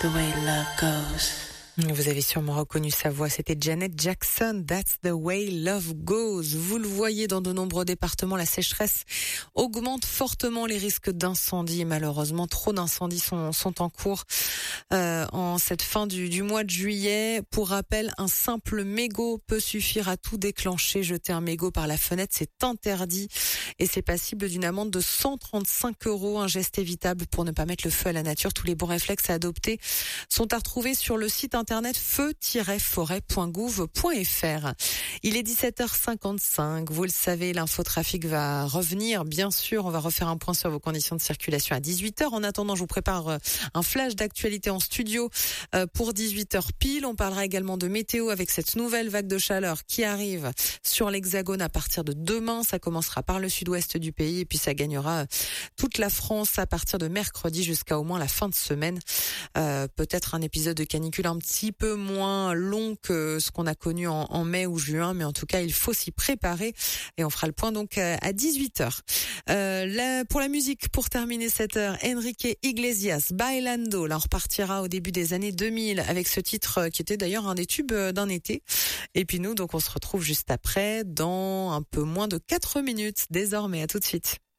the way love goes. Vous avez sûrement reconnu sa voix, c'était Janet Jackson, That's the way love goes. Vous le voyez dans de nombreux départements, la sécheresse augmente fortement les risques d'incendie. Malheureusement, trop d'incendies sont en cours en cette fin du mois de juillet. Pour rappel, un simple mégot peut suffire à tout déclencher. Jeter un mégot par la fenêtre, c'est interdit et c'est passible d'une amende de 135 €. Un geste évitable pour ne pas mettre le feu à la nature. Tous les bons réflexes à adopter sont à retrouver sur le site internet feu-forêt.gouv.fr. Il est 17h55. Vous le savez, l'infotrafic va revenir. Bien sûr, on va refaire un point sur vos conditions de circulation à 18h. En attendant, je vous prépare un flash d'actualité en studio pour 18h pile. On parlera également de météo avec cette nouvelle vague de chaleur qui arrive sur l'Hexagone à partir de demain. Ça commencera par le sud-ouest du pays et puis ça gagnera toute la France à partir de mercredi jusqu'à au moins la fin de semaine. Peut-être un épisode de canicule un petit peu moins long que ce qu'on a connu en mai ou juin, mais en tout cas, il faut s'y préparer et on fera le point donc à 18h. Pour la musique, pour terminer cette heure, Enrique Iglesias, Bailando. Là, on repartira au début des années 2000 avec ce titre qui était d'ailleurs un des tubes d'un été. Et puis nous, donc, on se retrouve juste après dans un peu moins de 4 minutes désormais. À tout de suite.